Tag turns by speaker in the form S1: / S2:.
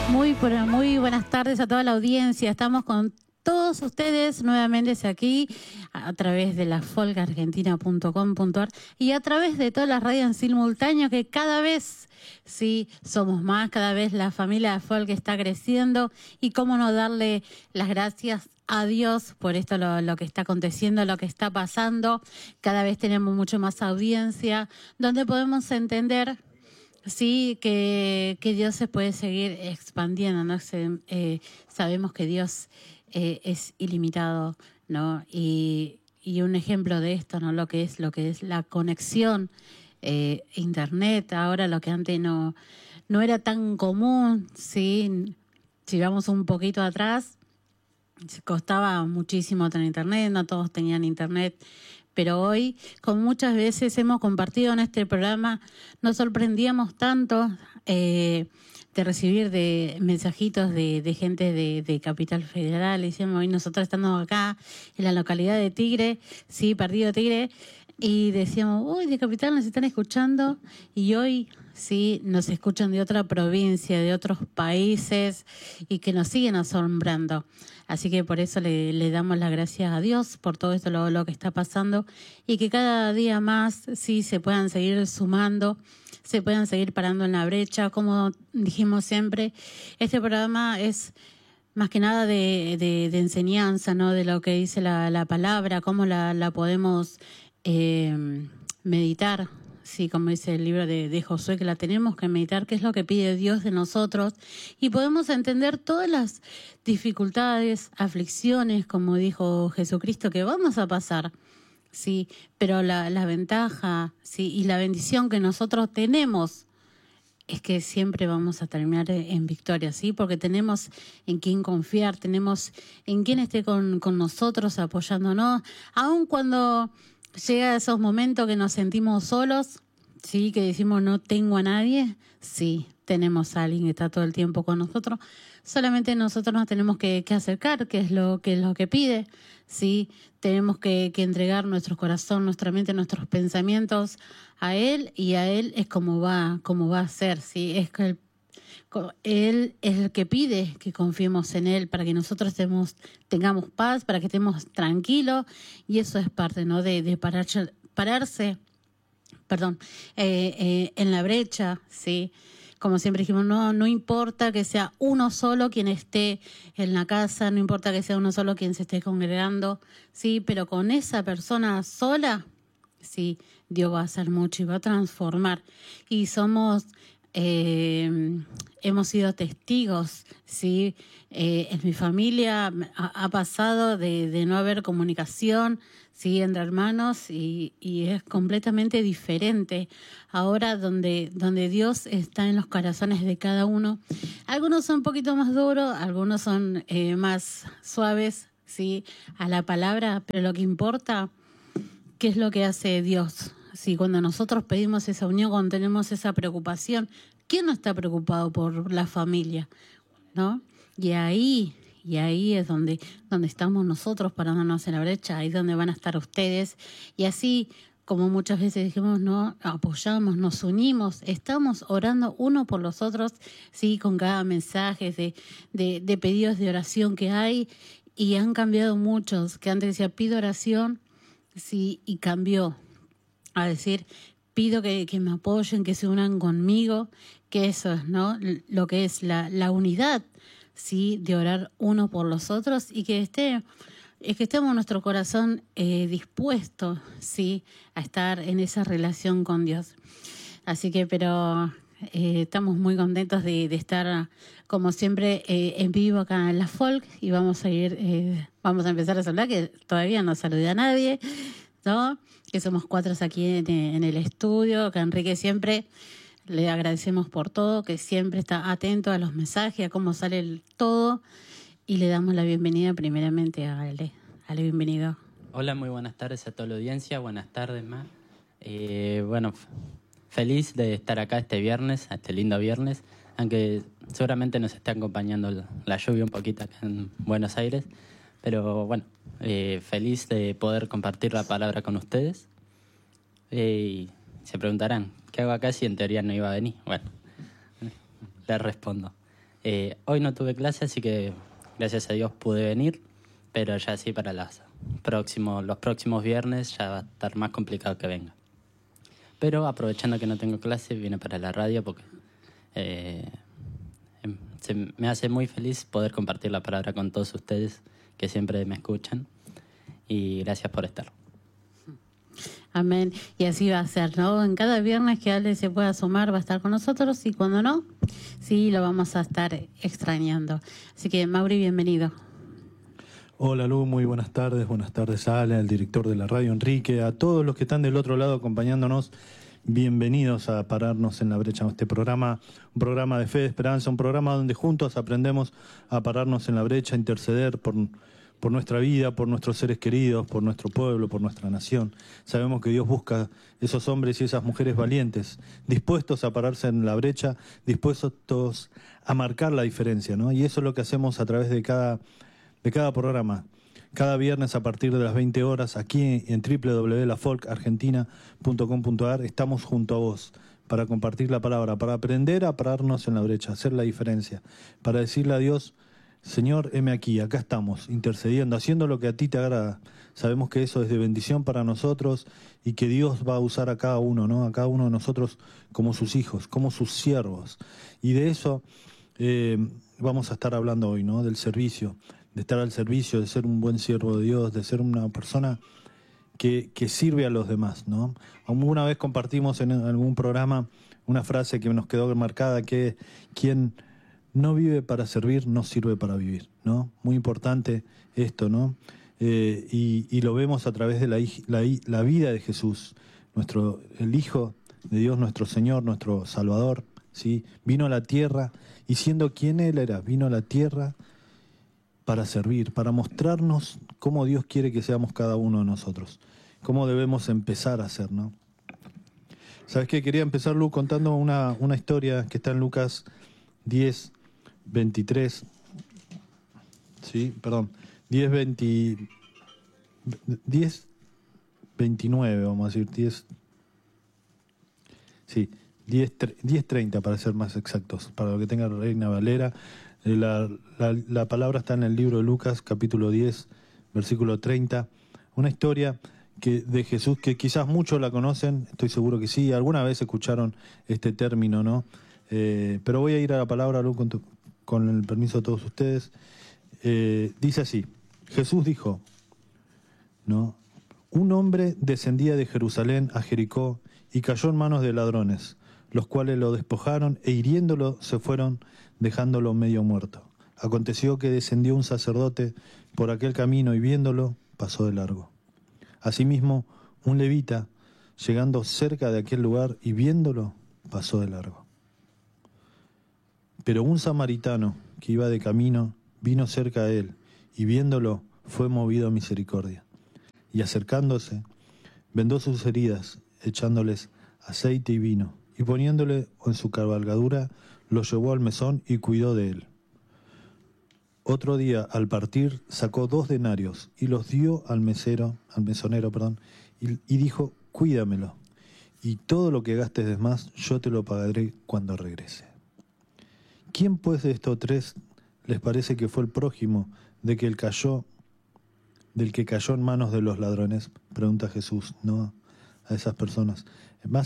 S1: Muy buenas tardes a toda la audiencia. Estamos con todos ustedes nuevamente aquí a través de la folkargentina.com.ar y a través de todas las radios en simultáneo, que cada vez sí somos más, cada vez la familia de folk está creciendo, y cómo no darle las gracias a Dios por esto, lo que está aconteciendo, lo que está pasando. Cada vez tenemos mucho más audiencia, donde podemos entender sí, que Dios se puede seguir expandiendo, ¿no? Sabemos que Dios es ilimitado, ¿no? Y un ejemplo de esto, ¿no? Lo que es la conexión, Internet, ahora lo que antes no era tan común, ¿sí? Si vamos un poquito atrás, costaba muchísimo tener Internet, no todos tenían Internet. Pero hoy, como muchas veces hemos compartido en este programa, nos sorprendíamos tanto de recibir de mensajitos de gente de Capital Federal. Decíamos, hoy nosotros estamos acá en la localidad de Tigre, sí, Partido Tigre, y decíamos, uy, de Capital nos están escuchando, y hoy sí nos escuchan de otra provincia, de otros países, y que nos siguen asombrando. Así que por eso le damos las gracias a Dios por todo esto, lo que está pasando, y que cada día más sí se puedan seguir sumando, se puedan seguir parando en la brecha. Como dijimos siempre, este programa es más que nada de enseñanza, ¿no? De lo que dice la palabra, cómo la podemos meditar. Sí, como dice el libro de Josué, que la tenemos que meditar, qué es lo que pide Dios de nosotros, y podemos entender todas las dificultades, aflicciones, como dijo Jesucristo, que vamos a pasar, sí, pero la ventaja, sí, y la bendición que nosotros tenemos es que siempre vamos a terminar en victoria, ¿sí? Porque tenemos en quién confiar, tenemos en quién esté con nosotros apoyándonos, aun cuando llega esos momentos que nos sentimos solos, sí, que decimos no tengo a nadie, sí, tenemos a alguien que está todo el tiempo con nosotros. Solamente nosotros nos tenemos que acercar, que es lo que pide, sí. Tenemos que entregar nuestro corazón, nuestra mente, nuestros pensamientos a Él, y a Él es como va a ser, sí. Es que Él es el que pide que confiemos en Él para que nosotros tengamos paz, para que estemos tranquilos, y eso es parte, ¿no? De pararse, en la brecha, sí. Como siempre dijimos, no importa que sea uno solo quien esté en la casa, no importa que sea uno solo quien se esté congregando, sí, pero con esa persona sola, sí, Dios va a hacer mucho y va a transformar. Y hemos sido testigos, sí. En mi familia ha pasado de no haber comunicación, sí, entre hermanos, y es completamente diferente ahora, donde Dios está en los corazones de cada uno. Algunos son un poquito más duros, algunos son más suaves, sí, a la palabra, pero lo que importa, ¿qué es lo que hace Dios? Sí, cuando nosotros pedimos esa unión, cuando tenemos esa preocupación, ¿quién no está preocupado por la familia? ¿No? Y ahí es donde estamos nosotros parándonos en la brecha, ahí es donde van a estar ustedes. Y así, como muchas veces dijimos, no apoyamos, nos unimos, estamos orando uno por los otros, sí, con cada mensaje de pedidos de oración que hay, y han cambiado muchos, que antes decía pido oración, sí, y cambió a decir pido que me apoyen, que se unan conmigo, que eso es, ¿no? Lo que es la unidad, sí, de orar uno por los otros, y que estemos nuestro corazón dispuesto, sí, a estar en esa relación con Dios. Así que, pero estamos muy contentos de estar, como siempre, en vivo acá en la Folk, y vamos a empezar a saludar, que todavía no saludé a nadie, ¿no? Que somos 4 aquí en el estudio, que Enrique siempre le agradecemos por todo, que siempre está atento a los mensajes, a cómo sale todo, y le damos la bienvenida primeramente a Ale. Ale, bienvenido.
S2: Hola, muy buenas tardes a toda la audiencia, buenas tardes, Ma. Bueno, feliz de estar acá este viernes, este lindo viernes, aunque seguramente nos está acompañando la lluvia un poquito acá en Buenos Aires, pero bueno, feliz de poder compartir la palabra con ustedes. Y se preguntarán, ¿qué hago acá si en teoría no iba a venir? Bueno, les respondo. Hoy no tuve clase, así que gracias a Dios pude venir, pero ya sí para los próximos viernes ya va a estar más complicado que venga. Pero aprovechando que no tengo clase, vine para la radio porque me hace muy feliz poder compartir la palabra con todos ustedes que siempre me escuchan, y gracias por estar.
S1: Amén. Y así va a ser, ¿no? En cada viernes que Ale se pueda sumar va a estar con nosotros, y cuando no, sí lo vamos a estar extrañando. Así que, Mauri, bienvenido.
S3: Hola Lu, muy buenas tardes Ale, al director de la radio Enrique, a todos los que están del otro lado acompañándonos. Bienvenidos a Pararnos en la Brecha, este programa, un programa de fe, de esperanza, un programa donde juntos aprendemos a pararnos en la brecha, a interceder por nuestra vida, por nuestros seres queridos, por nuestro pueblo, por nuestra nación. Sabemos que Dios busca esos hombres y esas mujeres valientes, dispuestos a pararse en la brecha, dispuestos a marcar la diferencia, ¿no? Y eso es lo que hacemos a través de cada programa. Cada viernes a partir de las 20 horas, aquí en www.lafolkargentina.com.ar, estamos junto a vos para compartir la palabra, para aprender a pararnos en la brecha, hacer la diferencia, para decirle a Dios: Señor, heme aquí, acá estamos, intercediendo, haciendo lo que a ti te agrada. Sabemos que eso es de bendición para nosotros y que Dios va a usar a cada uno, ¿no? A cada uno de nosotros como sus hijos, como sus siervos. Y de eso vamos a estar hablando hoy, ¿no? Del servicio, de estar al servicio, de ser un buen siervo de Dios, de ser una persona que sirve a los demás, ¿no? Una vez compartimos en algún programa una frase que nos quedó marcada, que quien no vive para servir, no sirve para vivir, ¿no? Muy importante esto, ¿no? Y lo vemos a través de la vida de Jesús, el Hijo de Dios, nuestro Señor, nuestro Salvador, ¿sí? Vino a la tierra, y siendo quien Él era, vino a la tierra para servir, para mostrarnos cómo Dios quiere que seamos cada uno de nosotros, cómo debemos empezar a ser, ¿no? ¿Sabes qué? Quería empezar, Lu, contando una historia que está en Lucas 10, 23, sí, perdón, 10, 29, vamos a decir, 10:30 para ser más exactos, para lo que tenga Reina Valera. La palabra está en el libro de Lucas, capítulo 10, versículo 30, una historia de Jesús que quizás muchos la conocen, estoy seguro que sí, alguna vez escucharon este término, ¿no? Pero voy a ir a la palabra, Lu, con el permiso de todos ustedes. Dice así: Jesús dijo, ¿no? Un hombre descendía de Jerusalén a Jericó y cayó en manos de ladrones, los cuales lo despojaron e hiriéndolo se fueron, dejándolo medio muerto. Aconteció que descendió un sacerdote por aquel camino y viéndolo pasó de largo. Asimismo, un levita, llegando cerca de aquel lugar y viéndolo, pasó de largo. Pero un samaritano que iba de camino vino cerca de él y viéndolo fue movido a misericordia. Y acercándose, vendó sus heridas, echándoles aceite y vino, y poniéndole en su cabalgadura, lo llevó al mesón y cuidó de él. Otro día, al partir, sacó 2 denarios y los dio al mesonero, y dijo: cuídamelo, y todo lo que gastes de más, yo te lo pagaré cuando regrese. ¿Quién pues de estos 3 les parece que fue el prójimo del que cayó en manos de los ladrones? Pregunta Jesús, ¿no? A esas personas. Más